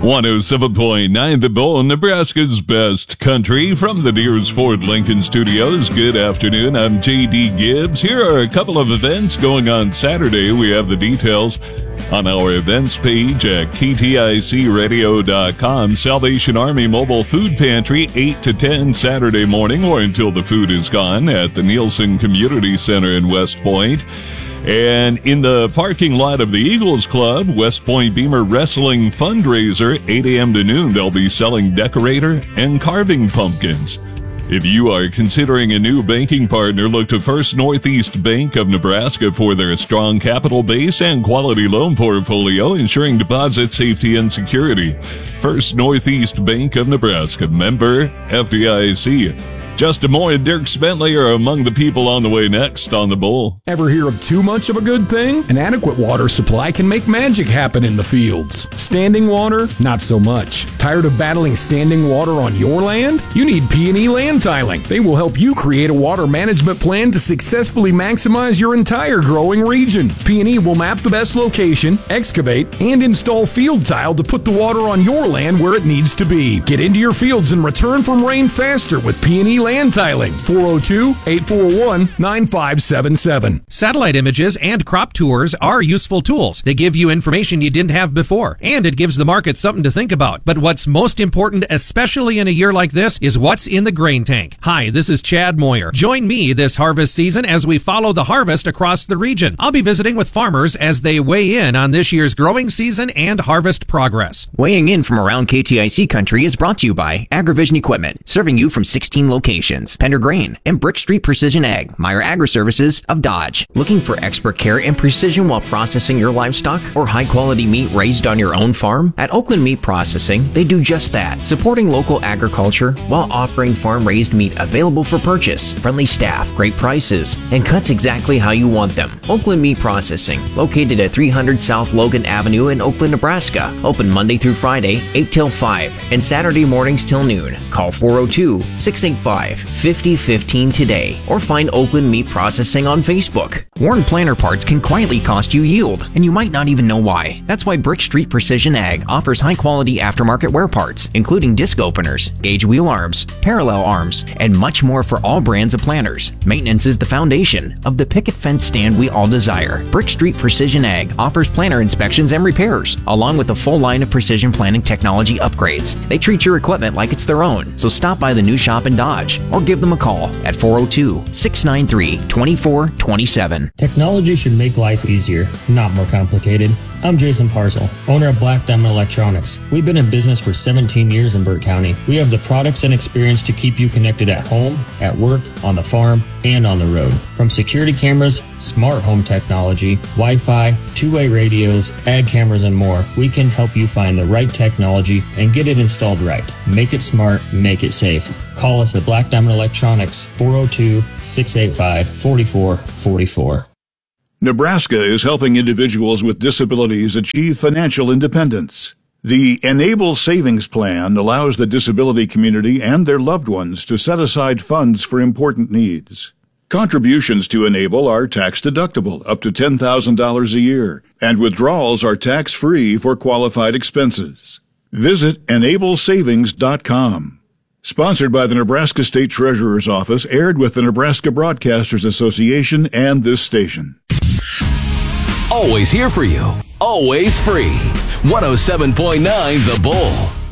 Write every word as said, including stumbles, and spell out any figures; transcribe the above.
one oh seven point nine The Bull, Nebraska's best country, from the Deers Ford Lincoln Studios. Good afternoon, I'm J D Gibbs. Here are a couple of events going on Saturday. We have the details on our events page at K T I C radio dot com. Salvation Army Mobile Food Pantry, eight to ten Saturday morning or until the food is gone at the Nielsen Community Center in West Point. And in the parking lot of the Eagles Club, West Point Beamer Wrestling Fundraiser, eight a.m. to noon, they'll be selling decorator and carving pumpkins. If you are considering a new banking partner, look to First Northeast Bank of Nebraska for their strong capital base and quality loan portfolio, ensuring deposit safety and security. First Northeast Bank of Nebraska, member F D I C. Justin Moore and Dirk Bentley are among the people on the way next on The Bull. Ever hear of too much of a good thing? An adequate water supply can make magic happen in the fields. Standing water? Not so much. Tired of battling standing water on your land? You need P and E Land Tiling. They will help you create a water management plan to successfully maximize your entire growing region. P and E will map the best location, excavate, and install field tile to put the water on your land where it needs to be. Get into your fields and return from rain faster with P and E Land Tiling. four oh two, eight four one, nine five seven seven. Satellite images and crop tours are useful tools. They give you information you didn't have before, and it gives the market something to think about. But what's most important, especially in a year like this, is what's in the grain tank. Hi, this is Chad Moyer. Join me this harvest season as we follow the harvest across the region. I'll be visiting with farmers as they weigh in on this year's growing season and harvest progress. Weighing in from around K T I C country is brought to you by AgriVision Equipment, serving you from sixteen locations. Pender Grain and Brick Street Precision Ag, Meyer Agri-Services of Dodge. Looking for expert care and precision while processing your livestock or high-quality meat raised on your own farm? At Oakland Meat Processing, they do just that, supporting local agriculture while offering farm-raised meat available for purchase, friendly staff, great prices, and cuts exactly how you want them. Oakland Meat Processing, located at three hundred South Logan Avenue in Oakland, Nebraska. Open Monday through Friday, eight till five, and Saturday mornings till noon. Call four oh two, six eight five, fifty fifteen today, or find Oakland Meat Processing on Facebook. Worn planter parts can quietly cost you yield, and you might not even know why. That's why Brick Street Precision Ag offers high-quality aftermarket wear parts, including disc openers, gauge wheel arms, parallel arms, and much more for all brands of planters. Maintenance is the foundation of the picket fence stand we all desire. Brick Street Precision Ag offers planter inspections and repairs, along with a full line of precision planting technology upgrades. They treat your equipment like it's their own, so stop by the new shop in Dodge, or give them a call at four oh two, six nine three, two four two seven. Technology should make life easier, not more complicated. I'm Jason Parcel, owner of Black Diamond Electronics. We've been in business for seventeen years in Burt County. We have the products and experience to keep you connected at home, at work, on the farm, and on the road. From security cameras, smart home technology, Wi-Fi, two-way radios, ag cameras, and more, we can help you find the right technology and get it installed right. Make it smart, make it safe. Call us at Black Diamond Electronics, four oh two, six eight five, four four four four. Nebraska is helping individuals with disabilities achieve financial independence. The Enable Savings Plan allows the disability community and their loved ones to set aside funds for important needs. Contributions to Enable are tax-deductible up to ten thousand dollars a year, and withdrawals are tax-free for qualified expenses. Visit enable savings dot com. Sponsored by the Nebraska State Treasurer's Office, aired with the Nebraska Broadcasters Association and this station. Always here for you. Always free. one oh seven point nine The Bull.